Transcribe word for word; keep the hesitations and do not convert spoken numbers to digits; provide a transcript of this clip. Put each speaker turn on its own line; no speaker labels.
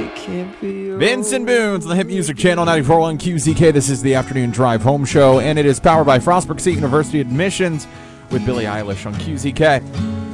Vincent Boons on the Hit Music Channel ninety-four point one Q Z K. This is the Afternoon Drive Home Show, and it is powered by Frostburg State University Admissions with Billie Eilish on Q Z K.